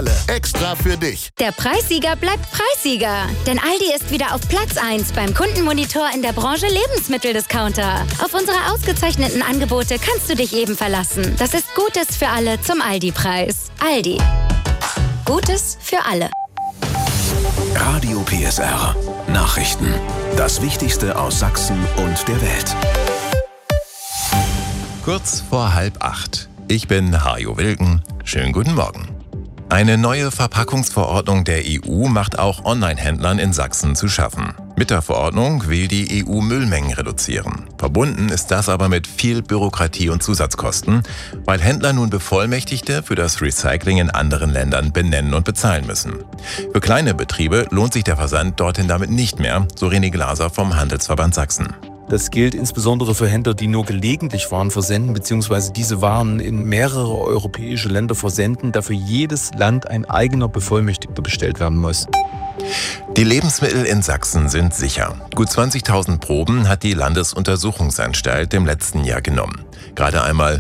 alle. Extra für dich. Der Preissieger bleibt Preissieger. Denn Aldi ist wieder auf Platz 1 beim Kundenmonitor in der Branche Lebensmitteldiscounter. Auf unsere ausgezeichneten Angebote kannst du dich eben verlassen. Das ist Gutes für alle zum Aldi-Preis. Aldi. Gutes für alle. Radio PSR. Nachrichten. Das Wichtigste aus Sachsen und der Welt. Kurz vor 7:30. Ich bin Hajo Wilken. Schönen guten Morgen. Eine neue Verpackungsverordnung der EU macht auch Online-Händlern in Sachsen zu schaffen. Mit der Verordnung will die EU Müllmengen reduzieren. Verbunden ist das aber mit viel Bürokratie und Zusatzkosten, weil Händler nun Bevollmächtigte für das Recycling in anderen Ländern benennen und bezahlen müssen. Für kleine Betriebe lohnt sich der Versand dorthin damit nicht mehr, so René Glaser vom Handelsverband Sachsen. Das gilt insbesondere für Händler, die nur gelegentlich Waren versenden bzw. diese Waren in mehrere europäische Länder versenden, da für jedes Land ein eigener Bevollmächtigter bestellt werden muss. Die Lebensmittel in Sachsen sind sicher. Gut 20.000 Proben hat die Landesuntersuchungsanstalt im letzten Jahr genommen. Gerade einmal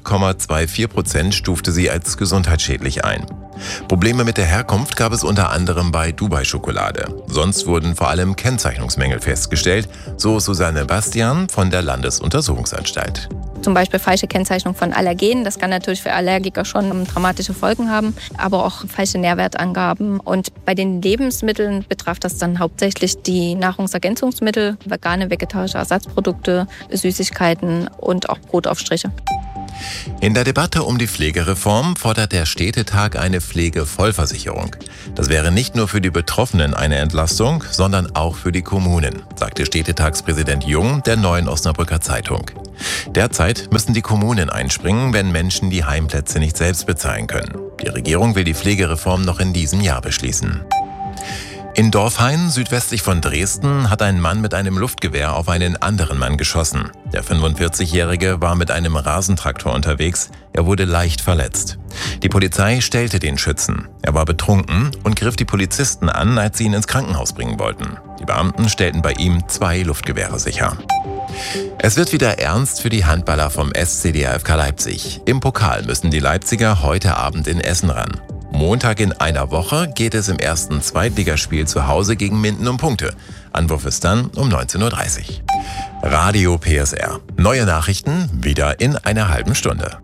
0,24% stufte sie als gesundheitsschädlich ein. Probleme mit der Herkunft gab es unter anderem bei Dubai-Schokolade. Sonst wurden vor allem Kennzeichnungsmängel festgestellt, so Susanne Bastian von der Landesuntersuchungsanstalt. Zum Beispiel falsche Kennzeichnung von Allergenen. Das kann natürlich für Allergiker schon dramatische Folgen haben, aber auch falsche Nährwertangaben. Und bei den Lebensmitteln betraf das dann hauptsächlich die Nahrungsergänzungsmittel, vegane, vegetarische Ersatzprodukte, Süßigkeiten und auch Brotaufstriche. In der Debatte um die Pflegereform fordert der Städtetag eine Pflegevollversicherung. Das wäre nicht nur für die Betroffenen eine Entlastung, sondern auch für die Kommunen, sagte Städtetagspräsident Jung der Neuen Osnabrücker Zeitung. Derzeit müssen die Kommunen einspringen, wenn Menschen die Heimplätze nicht selbst bezahlen können. Die Regierung will die Pflegereform noch in diesem Jahr beschließen. In Dorfhain, südwestlich von Dresden, hat ein Mann mit einem Luftgewehr auf einen anderen Mann geschossen. Der 45-Jährige war mit einem Rasentraktor unterwegs. Er wurde leicht verletzt. Die Polizei stellte den Schützen. Er war betrunken und griff die Polizisten an, als sie ihn ins Krankenhaus bringen wollten. Die Beamten stellten bei ihm 2 Luftgewehre sicher. Es wird wieder ernst für die Handballer vom SC DAFK Leipzig. Im Pokal müssen die Leipziger heute Abend in Essen ran. Montag in einer Woche geht es im ersten Zweitligaspiel zu Hause gegen Minden um Punkte. Anwurf ist dann um 19:30 Uhr. Radio PSR. Neue Nachrichten wieder in einer halben Stunde.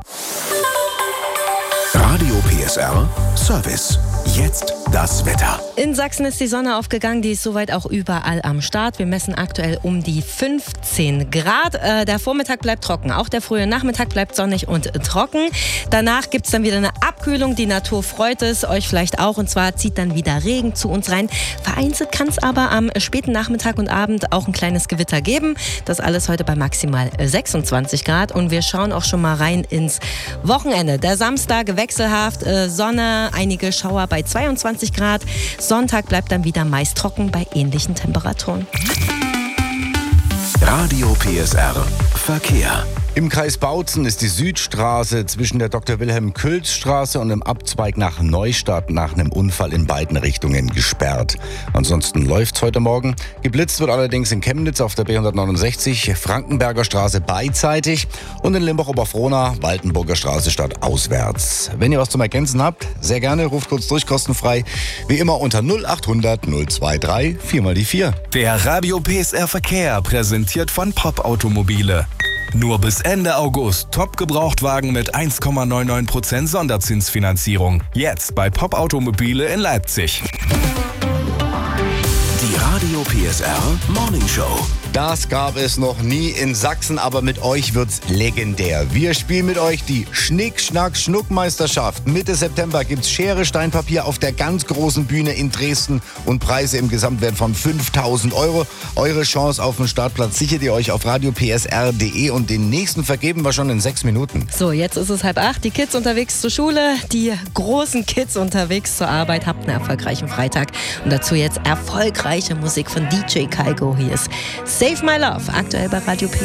Radio PSR Service. Jetzt das Wetter. In Sachsen ist die Sonne aufgegangen, die ist soweit auch überall am Start. Wir messen aktuell um die 15 Grad. Der Vormittag bleibt trocken, auch der frühe Nachmittag bleibt sonnig und trocken. Danach gibt es dann wieder eine Abkühlung, die Natur freut es, euch vielleicht auch. Und zwar zieht dann wieder Regen zu uns rein. Vereinzelt kann es aber am späten Nachmittag und Abend auch ein kleines Gewitter geben. Das alles heute bei maximal 26 Grad. Und wir schauen auch schon mal rein ins Wochenende. Der Samstag wechselhaft, Sonne, einige Schauer bei 22 Grad. Sonntag bleibt dann wieder meist trocken bei ähnlichen Temperaturen. Radio PSR Verkehr. Im Kreis Bautzen ist die Südstraße zwischen der Dr.-Wilhelm-Külz-Straße und dem Abzweig nach Neustadt nach einem Unfall in beiden Richtungen gesperrt. Ansonsten läuft's heute Morgen. Geblitzt wird allerdings in Chemnitz auf der B169, Frankenberger Straße beidseitig und in Limbach-Oberfrohna, Waltenburger Straße stadtauswärts. Wenn ihr was zum Ergänzen habt, sehr gerne, ruft kurz durch, kostenfrei. Wie immer unter 0800 023 4x4. Der Radio PSR Verkehr präsentiert von Pop Automobile. Nur bis Ende August Top-Gebrauchtwagen mit 1,99% Sonderzinsfinanzierung. Jetzt bei Pop Automobile in Leipzig. Die Radio PSR Morning Show. Das gab es noch nie in Sachsen, aber mit euch wird's legendär. Wir spielen mit euch die Schnick-Schnack-Schnuck-Meisterschaft. Mitte September gibt's Schere, Stein, Papier auf der ganz großen Bühne in Dresden und Preise im Gesamtwert von 5.000 €. Eure Chance auf den Startplatz sichert ihr euch auf radiopsr.de und den nächsten vergeben wir schon in 6 Minuten. So, jetzt ist es 7:30. Die Kids unterwegs zur Schule, die großen Kids unterwegs zur Arbeit. Habt einen erfolgreichen Freitag. Und dazu jetzt erfolgreiche Musik von DJ Kaigo. Hier ist Save My Love, aktuell bei Radio P.